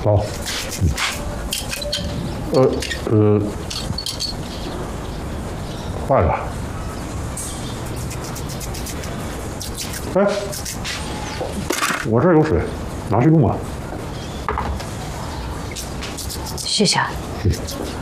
好。坏了。哎，我这儿有水，拿去用吧。 谢谢。